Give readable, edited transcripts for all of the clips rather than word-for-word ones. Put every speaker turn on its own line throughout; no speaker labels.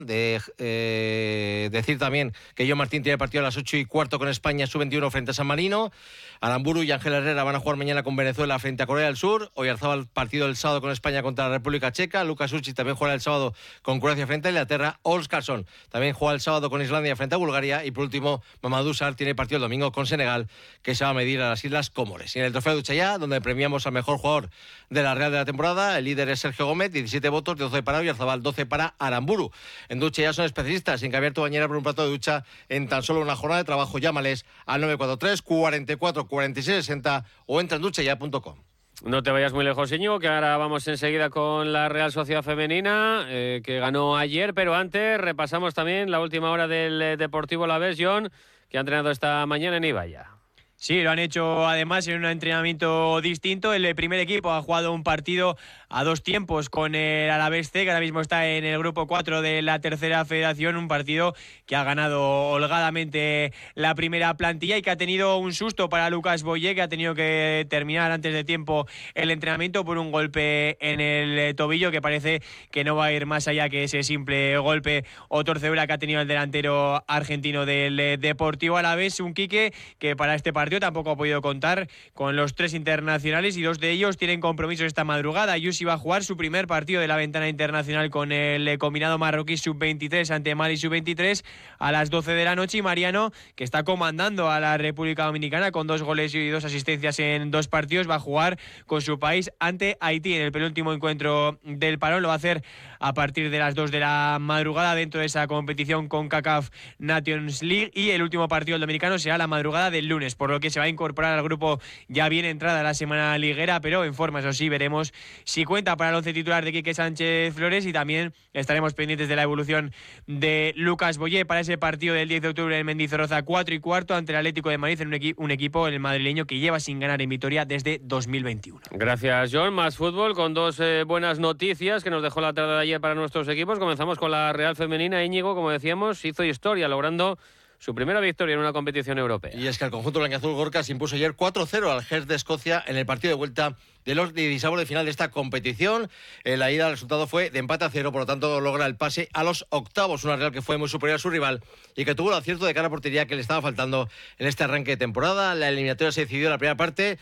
Decir también que John Martín tiene partido a las 8:15 con España sub-21 frente a San Marino. Aramburu y Ángel Herrera van a jugar mañana con Venezuela frente a Corea del Sur. Oyarzábal partido el sábado con España contra la República Checa. Lucas Uchi también juega el sábado con Croacia frente a Inglaterra. Óscarson también juega el sábado con Islandia frente a Bulgaria. Y por último, Mamadou Sarr tiene partido el domingo con Senegal, que se va a medir a las Islas Comores. Y en el trofeo de Uchaya, donde premiamos al mejor jugador de la Real de la temporada, el líder es Sergio Gómez, 17 votos, 12 para Oyarzábal, 12 para Aramburu. En Ducha son especialistas en cambiar tu bañera por un plato de ducha en tan solo una jornada de trabajo. Llámales al 943 44 46 60 o entra en duchaya.com.
No te vayas muy lejos, Íñigo, que ahora vamos enseguida con la Real Sociedad Femenina, que ganó ayer, pero antes repasamos también la última hora del Deportivo Alavés, John, que ha entrenado esta mañana en Ibaya.
Sí, lo han hecho además en un entrenamiento distinto. El primer equipo ha jugado un partido a 2 tiempos con el Alavés C, que ahora mismo está en el grupo 4 de la tercera federación, un partido que ha ganado holgadamente la primera plantilla y que ha tenido un susto para Lucas Boyé, que ha tenido que terminar antes de tiempo el entrenamiento por un golpe en el tobillo, que parece que no va a ir más allá que ese simple golpe o torcedura que ha tenido el delantero argentino del Deportivo Alavés. Un Quique que para este partido tampoco ha podido contar con los 3 internacionales y 2 de ellos tienen compromisos esta madrugada. Yusi va a jugar su primer partido de la ventana internacional con el combinado marroquí sub-23 ante Mali sub-23 a las 12 de la noche, y Mariano, que está comandando a la República Dominicana con 2 goles y 2 asistencias en 2 partidos, va a jugar con su país ante Haití en el penúltimo encuentro del parón. Lo va a hacer a partir de las 2 de la madrugada dentro de esa competición con CONCACAF Nations League, y el último partido del dominicano será la madrugada del lunes, por lo que se va a incorporar al grupo ya bien entrada la semana liguera, pero en forma, eso sí, veremos si cuenta para el 11 titular de Quique Sánchez Flores, y también estaremos pendientes de la evolución de Lucas Boyé para ese partido del 10 de octubre en Mendizorroza, 4:15 ante el Atlético de Madrid, en un equipo, el madrileño, que lleva sin ganar en Vitoria desde 2021.
Gracias, John. Más fútbol con 2 buenas noticias que nos dejó la tarde de ayer para nuestros equipos. Comenzamos con la Real Femenina. Íñigo, como decíamos, hizo historia logrando su primera victoria en una competición europea.
Y es que el conjunto blanquiazul Gorka se impuso ayer 4-0 al Hertz de Escocia en el partido de vuelta de los 16avos de final de esta competición. En la ida el resultado fue de empate a 0, por lo tanto logra el pase a los octavos. Una Real que fue muy superior a su rival y que tuvo el acierto de cara a portería que le estaba faltando en este arranque de temporada. La eliminatoria se decidió en la primera parte,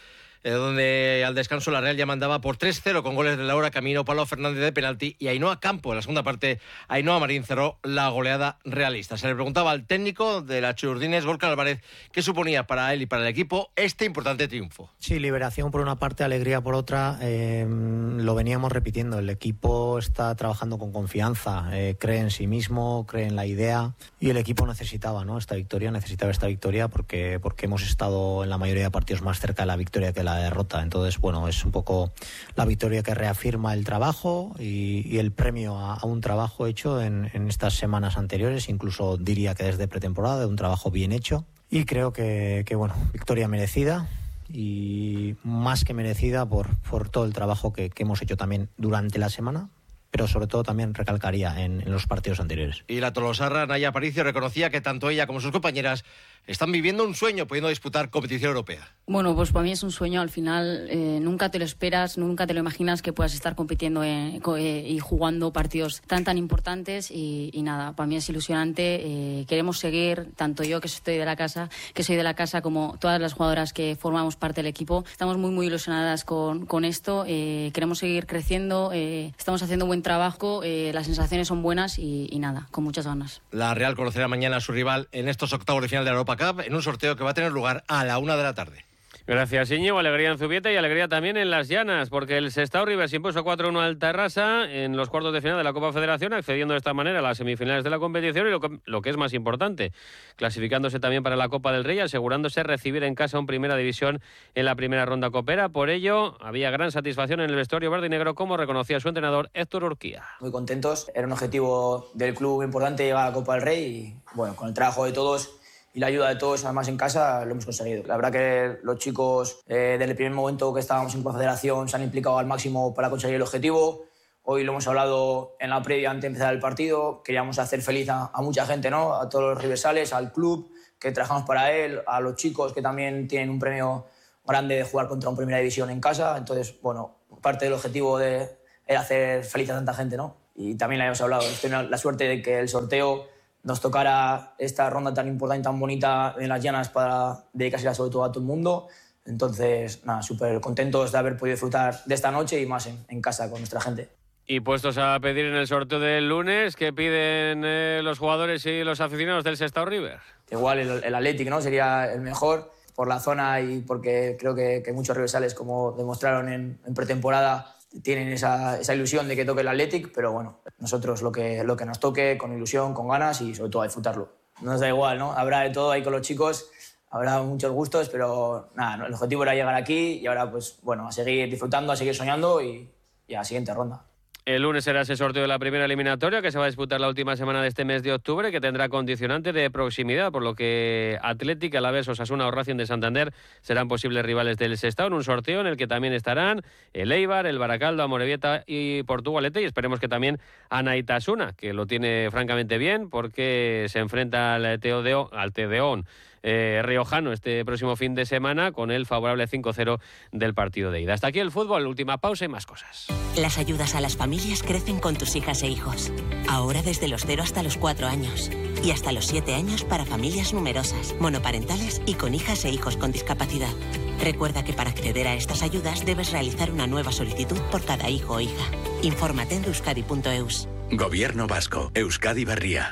donde al descanso la Real ya mandaba por 3-0 con goles de Laura Camino, Pablo Fernández de penalti y Ainhoa Campo. En la segunda parte, Ainhoa Marín cerró la goleada realista. Se le preguntaba al técnico de la Churdines, Gorka Álvarez, qué suponía para él y para el equipo este importante triunfo.
Sí, liberación por una parte, alegría por otra. Lo veníamos repitiendo, el equipo está trabajando con confianza, cree en sí mismo, cree en la idea, y el equipo necesitaba, ¿no?, necesitaba esta victoria porque hemos estado en la mayoría de partidos más cerca de la victoria que la derrota. Entonces, bueno, es un poco la victoria que reafirma el trabajo y el premio a un trabajo hecho en estas semanas anteriores, incluso diría que desde pretemporada, de un trabajo bien hecho. Y creo que bueno, victoria merecida, y más que merecida por todo el trabajo que hemos hecho también durante la semana, pero sobre todo también recalcaría en los partidos anteriores.
Y la tolosarra Naya Aparicio reconocía que tanto ella como sus compañeras están viviendo un sueño pudiendo disputar competición europea.
Bueno, pues para mí es un sueño. Al final nunca te lo esperas, nunca te lo imaginas que puedas estar compitiendo y jugando partidos tan importantes, y nada, para mí es ilusionante. Queremos seguir, tanto yo que soy de la casa, como todas las jugadoras que formamos parte del equipo. Estamos muy ilusionadas con esto. Queremos seguir creciendo, estamos haciendo buen trabajo, las sensaciones son buenas y nada, con muchas ganas.
La Real conocerá mañana a su rival en estos octavos de final de la Europa Cup en un sorteo que va a tener lugar a la 1 de la tarde.
Gracias, Íñigo. Alegría en Zubieta y alegría también en Las Llanas, porque el Sestao Rivers impuso 4-1 al Tarrasa en los cuartos de final de la Copa Federación, accediendo de esta manera a las semifinales de la competición y lo que es más importante, clasificándose también para la Copa del Rey, asegurándose recibir en casa un Primera División en la primera ronda copera. Por ello, había gran satisfacción en el vestuario verde y negro, como reconocía su entrenador Héctor Urquía.
Muy contentos, era un objetivo del club importante llegar a la Copa del Rey y bueno, con el trabajo de todos y la ayuda de todos, además en casa, lo hemos conseguido. La verdad que los chicos, desde el primer momento que estábamos en Copa Federación, se han implicado al máximo para conseguir el objetivo. Hoy lo hemos hablado en la previa antes de empezar el partido. Queríamos hacer feliz a mucha gente, ¿no?, a todos los riversales, al club que trabajamos para él, a los chicos que también tienen un premio grande de jugar contra un Primera División en casa. Entonces, bueno, parte del objetivo era hacer feliz a tanta gente, ¿no? y también la hemos hablado. Tengo la suerte de que el sorteo nos tocara esta ronda tan importante, tan bonita en las llanas para dedicársela sobre todo a todo el mundo. Entonces, nada, súper contentos de haber podido disfrutar de esta noche y más en casa con nuestra gente.
Y puestos a pedir en el sorteo del lunes, ¿qué piden los jugadores y los aficionados del Sestao River?
Igual el Athletic, ¿no? Sería el mejor por la zona y porque creo que muchos riversales, como demostraron en pretemporada, tienen esa ilusión de que toque el Athletic, pero bueno, nosotros lo que nos toque, con ilusión, con ganas y sobre todo a disfrutarlo. Nos da igual, ¿no? Habrá de todo ahí con los chicos, habrá muchos gustos, pero nada, ¿no? El objetivo era llegar aquí y ahora, pues bueno, a seguir disfrutando, a seguir soñando y a la siguiente ronda.
El lunes será ese sorteo de la primera eliminatoria que se va a disputar la última semana de este mes de octubre, que tendrá condicionante de proximidad, por lo que Athletic, Alavés, Osasuna o Racing de Santander serán posibles rivales del Sestao en un sorteo en el que también estarán el Eibar, el Baracaldo, Amorebieta y Portugalete, y esperemos que también Anaitasuna, que lo tiene francamente bien porque se enfrenta al Tedeón riojano este próximo fin de semana con el favorable 5-0 del partido de ida. Hasta aquí el fútbol, última pausa y más cosas.
Las ayudas a las familias crecen con tus hijas e hijos. Ahora desde los 0 hasta los 4 años. Y hasta los 7 años para familias numerosas, monoparentales y con hijas e hijos con discapacidad. Recuerda que para acceder a estas ayudas debes realizar una nueva solicitud por cada hijo o hija. Infórmate en euskadi.eus.
Gobierno vasco, Euskadi Barría.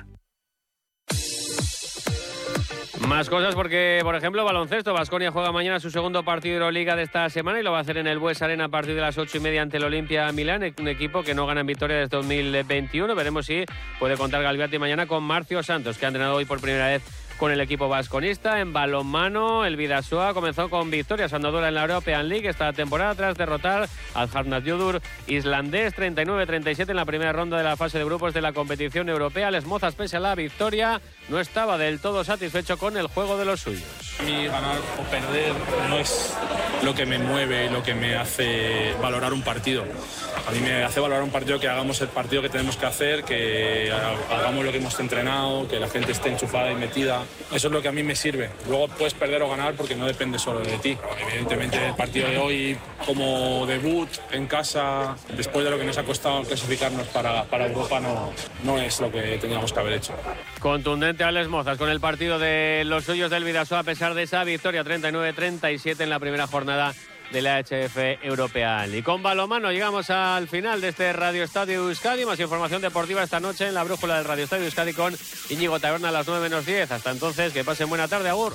Más cosas porque, por ejemplo, baloncesto. Baskonia juega mañana su segundo partido de Euroliga de esta semana y lo va a hacer en el Bues Arena a partir de las 8:30 ante el Olimpia Milán, un equipo que no gana en victoria desde 2021. Veremos si puede contar Galviati mañana con Marcio Santos, que ha entrenado hoy por primera vez con el equipo vasconista. En balonmano, el Bidasoa comenzó con victorias andadura en la European League esta temporada tras derrotar al Hafnarfjörður islandés 39-37 en la primera ronda de la fase de grupos de la competición europea. Les Mozas, pese a la victoria, no estaba del todo satisfecho con el juego de los suyos.
A mí ganar o perder no es lo que me mueve, lo que me hace valorar un partido. A mí me hace valorar un partido que hagamos el partido que tenemos que hacer, que hagamos lo que hemos entrenado, que la gente esté enchufada y metida. Eso es lo que a mí me sirve. Luego puedes perder o ganar porque no depende solo de ti. Evidentemente el partido de hoy como debut en casa, después de lo que nos ha costado clasificarnos para Europa, no es lo que teníamos que haber hecho.
Contundente Alex Mozas con el partido de los suyos del Bidasoa a pesar de esa victoria 39-37 en la primera jornada de la HF European. Y con balonmano llegamos al final de este Radio Estadio Euskadi. Más información deportiva esta noche en la brújula del Radio Estadio Euskadi con Íñigo Taberna a las 9:10. Hasta entonces, que pasen buena tarde. Agur.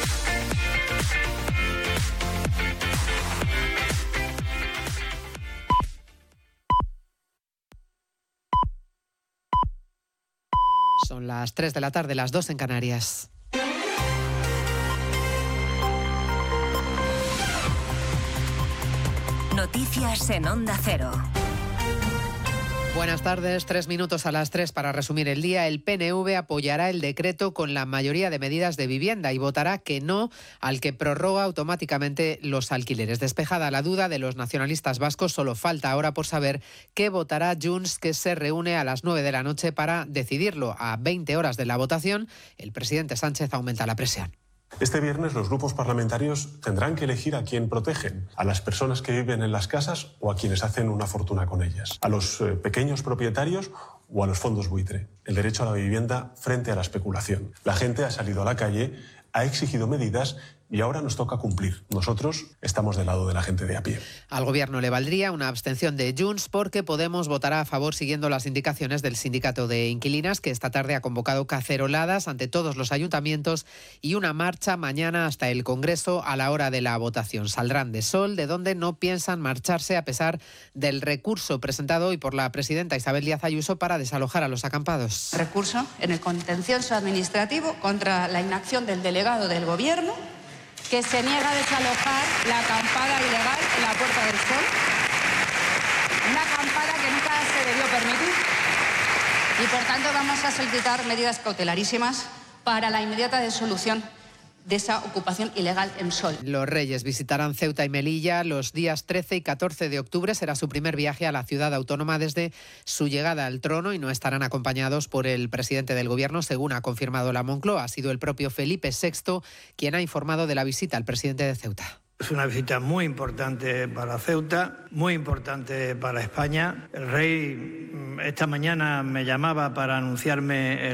Son las 3 de la tarde, las 2 en Canarias.
Noticias en Onda Cero.
Buenas tardes, 3 minutos a las 3 para resumir el día. El PNV apoyará el decreto con la mayoría de medidas de vivienda y votará que no al que prorroga automáticamente los alquileres. Despejada la duda de los nacionalistas vascos, solo falta ahora por saber qué votará Junts, que se reúne a las 9 de la noche para decidirlo. A 20 horas de la votación, el presidente Sánchez aumenta la presión.
Este viernes los grupos parlamentarios tendrán que elegir a quién protegen, a las personas que viven en las casas o a quienes hacen una fortuna con ellas, a los pequeños propietarios o a los fondos buitre. El derecho a la vivienda frente a la especulación. La gente ha salido a la calle, ha exigido medidas y ahora nos toca cumplir. Nosotros estamos del lado de la gente de a pie.
Al Gobierno le valdría una abstención de Junts porque Podemos votará a favor siguiendo las indicaciones del Sindicato de Inquilinas, que esta tarde ha convocado caceroladas ante todos los ayuntamientos y una marcha mañana hasta el Congreso a la hora de la votación. Saldrán de Sol, de donde no piensan marcharse a pesar del recurso presentado hoy por la presidenta Isabel Díaz Ayuso para desalojar a los acampados.
Recurso en el contencioso administrativo contra la inacción del delegado del Gobierno, que se niega a desalojar la acampada ilegal en la Puerta del Sol. Una acampada que nunca se debió permitir. Y por tanto vamos a solicitar medidas cautelarísimas para la inmediata disolución de esa ocupación ilegal en Sol.
Los Reyes visitarán Ceuta y Melilla los días 13 y 14 de octubre. Será su primer viaje a la ciudad autónoma desde su llegada al trono y no estarán acompañados por el presidente del Gobierno, según ha confirmado la Moncloa. Ha sido el propio Felipe VI quien ha informado de la visita al presidente de Ceuta.
Es una visita muy importante para Ceuta, muy importante para España. El rey esta mañana me llamaba para anunciarme